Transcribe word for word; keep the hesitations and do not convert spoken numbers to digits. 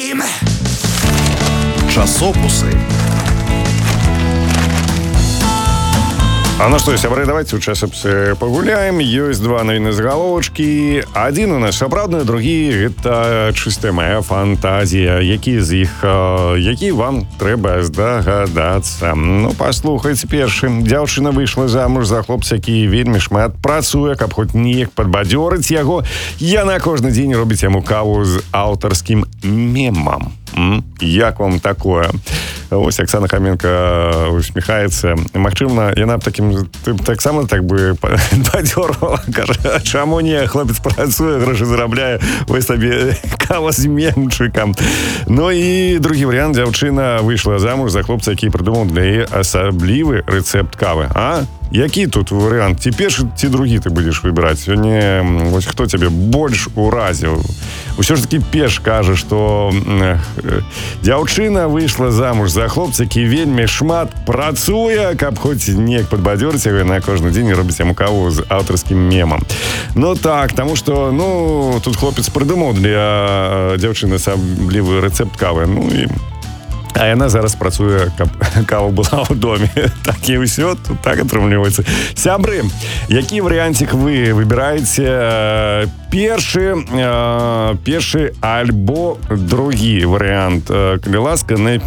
dream. Часопусы. А ну что, сябры, давайте у часопусы погуляем. Есть два новины заголовочки. Один у нас сапраўдны, другі гэта чыстая моя фантазія. Які з іх, які вам трэба здагадацца? Ну, паслухайце першы. Дзяўчына выйшла замуж за хлопца, які вельмі шмат працуе, каб хоць неяк падбадзёрыць яго. Яна кожны дзень робіць яму каву з аўтарскім мемам. М? Як вам такое? Ось Оксана Хоменко усміхаецца. Магчыма, яна б таким таксама так бы падзёрвала. Кажа, чаму не? Хлопец працуе, грошы зарабляе. Вось табе кава з мемчыкам. Ну і другі варыянт. Дзяўчына выйшла замуж за хлопца, які прыдумаў для яе асаблівы рэцэпт кавы. А? Які тут варыянт? Ці першы, ці другі ты будзеш выбіраць? Сёння, вось хто цябе больш уразіў? Усё ж таки Пеш кажа, што дзяўчына выйшла замуж за хлопца, які вельмі шмат працуе, каб хоць неяк падбадзёрыць яго, на кожны дзень робіць яму каву з аўтарскім мемам. Ну так, таму што, ну, тут хлопец прыдумаў для дзяўчыны асаблівы рэцэпт кавы. Ну і а яна зараз працуе, каб кава была ў доме. Так і ўсё, тут так атрымліваецца. Сябры, які варыянцік вы выбіраеце? Першы, першы альбо другі варыянт. Калі ласка,